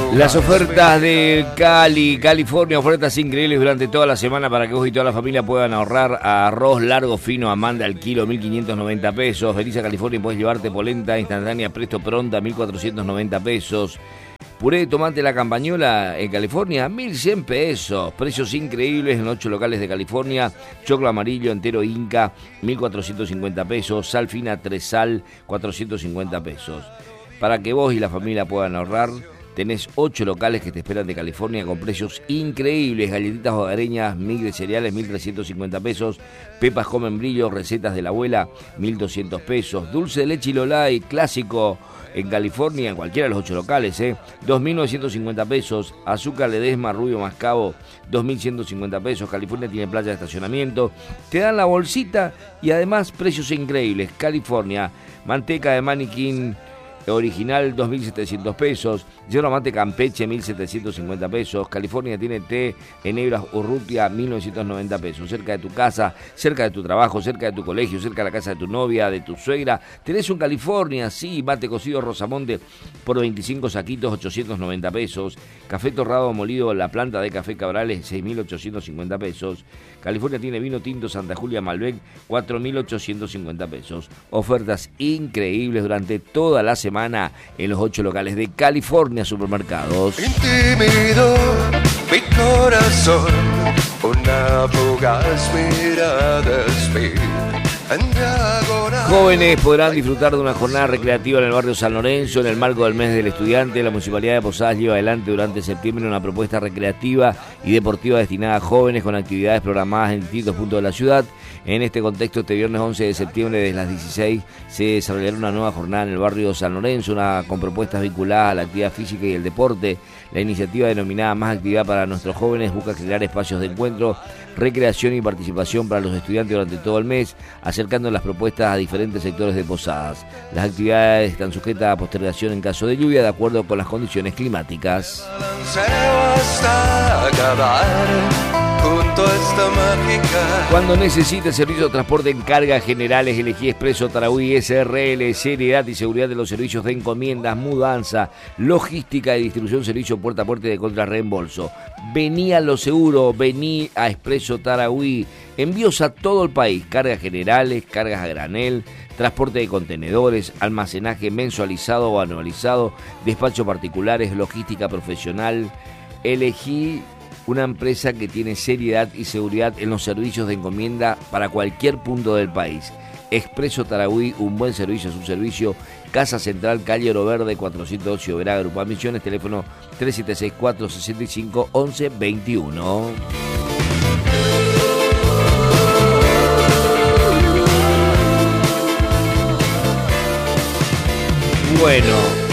Las ofertas de California, ofertas increíbles durante toda la semana para que vos y toda la familia puedan ahorrar. Arroz largo fino Amanda al kilo, 1.590 pesos. Venís a California y podés llevarte polenta instantánea presto pronta, 1.490 pesos. Puré de tomate La Campañola en California, 1.100 pesos. Precios increíbles en 8 locales de California. Choclo amarillo entero Inca, 1.450 pesos. Sal fina 3 sal, 450 pesos. Para que vos y la familia puedan ahorrar, tenés 8 locales que te esperan de California con precios increíbles. Galletitas hogareñas, mix de cereales, 1.350 pesos. Pepas con membrillo, recetas de la abuela, 1.200 pesos. Dulce de leche y Lolay, clásico en California, en cualquiera de los 8 locales, 2.950 pesos. Azúcar Ledesma, Rubio Mascabo, 2.150 pesos. California tiene playa de estacionamiento. Te dan la bolsita y además precios increíbles. California, manteca de maniquín original, 2.700 pesos. Yerba mate Campeche, 1.750 pesos. California tiene té en hebras Urrutia, 1.990 pesos. Cerca de tu casa, cerca de tu trabajo, cerca de tu colegio, cerca de la casa de tu novia, de tu suegra. Tenés un California, sí, mate cocido Rosamonte por 25 saquitos, 890 pesos. Café torrado molido, la planta de café Cabrales, 6.850 pesos. California tiene vino tinto Santa Julia Malbec, 4.850 pesos. Ofertas increíbles durante toda la semana en los 8 locales de California Supermercados. Intimidó mi corazón, una fugaz mirada en diagonal. Jóvenes podrán disfrutar de una jornada recreativa en el barrio San Lorenzo en el marco del mes del estudiante. La Municipalidad de Posadas lleva adelante durante septiembre una propuesta recreativa y deportiva destinada a jóvenes con actividades programadas en distintos puntos de la ciudad. En este contexto, este viernes 11 de septiembre desde las 16 se desarrollará una nueva jornada en el barrio San Lorenzo, con propuestas vinculadas a la actividad física y el deporte. La iniciativa denominada Más Actividad para Nuestros Jóvenes busca crear espacios de encuentro, recreación y participación para los estudiantes durante todo el mes, acercando las propuestas a diferentes sectores de Posadas. Las actividades están sujetas a postergación en caso de lluvia, de acuerdo con las condiciones climáticas. Cuando necesites servicio de transporte en cargas generales, elegí Expreso Tarahui SRL, seriedad y seguridad de los servicios de encomiendas, mudanza, logística y distribución, servicio puerta a puerta de contrarreembolso. Vení a lo seguro, vení a Expreso Tarahui. Envíos a todo el país, cargas generales, cargas a granel, transporte de contenedores, almacenaje mensualizado o anualizado, despacho particulares, logística profesional. Elegí una empresa que tiene seriedad y seguridad en los servicios de encomienda para cualquier punto del país. Expreso Tarahui, un buen servicio es un servicio. Casa Central, calle Oro Verde, 412 Oberá, Grupo Misiones, teléfono 3764-65-1121. Bueno,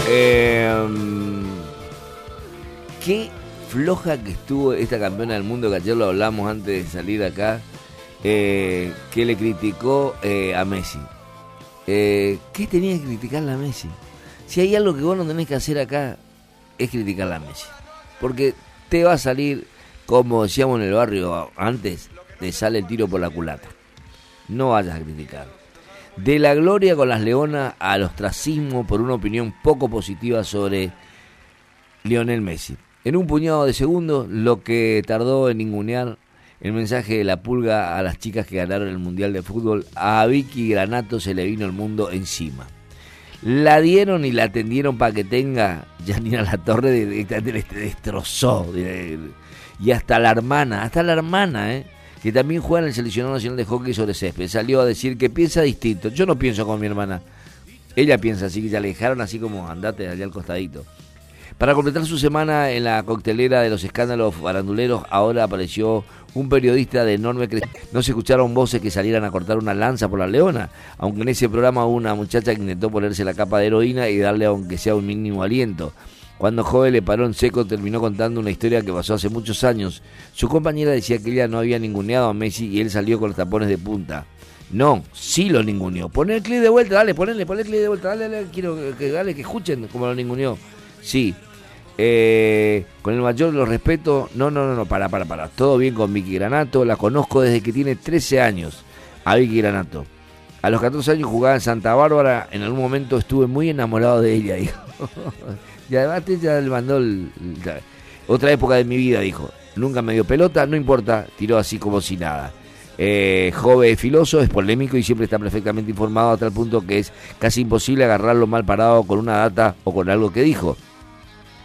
qué floja que estuvo esta campeona del mundo, que ayer lo hablamos antes de salir acá, que le criticó a Messi. ¿Qué tenía que criticarle a Messi? Si hay algo que vos no tenés que hacer acá, es criticarle a Messi. Porque te va a salir, como decíamos en el barrio antes, te sale el tiro por la culata. No vayas a criticar. De la gloria con las leonas al ostracismo por una opinión poco positiva sobre Lionel Messi. En un puñado de segundos, lo que tardó en ningunear el mensaje de la pulga a las chicas que ganaron el Mundial de Fútbol, a Vicky Granato se le vino el mundo encima. La dieron y la atendieron para que tenga. Janina Latorre directamente le destrozó. Y hasta la hermana, que también juega en el Seleccionado Nacional de Hockey sobre Césped, salió a decir que piensa distinto. Yo no pienso como mi hermana. Ella piensa así, que ya le dejaron así como andate allá al costadito. Para completar su semana en la coctelera de los escándalos faranduleros, ahora apareció un periodista de enorme crecimiento. No se escucharon voces que salieran a cortar una lanza por la leona, aunque en ese programa hubo una muchacha que intentó ponerse la capa de heroína y darle aunque sea un mínimo aliento. Cuando Joven le paró en seco, terminó contando una historia que pasó hace muchos años. Su compañera decía que ella no había ninguneado a Messi y él salió con los tapones de punta. No, sí lo ninguneó. Poné el clip de vuelta, dale, poné el clip de vuelta, dale, quiero que escuchen cómo lo ninguneó. Sí, con el mayor de los respetos. No, para. Todo bien con Vicky Granato, la conozco desde que tiene 13 años, a Vicky Granato. A los 14 años jugaba en Santa Bárbara, en algún momento estuve muy enamorado de ella, dijo. Y además ya le mandó otra época de mi vida, dijo. Nunca me dio pelota, no importa, tiró así como si nada. Joven es filoso, es polémico y siempre está perfectamente informado a tal punto que es casi imposible agarrarlo mal parado con una data o con algo que dijo.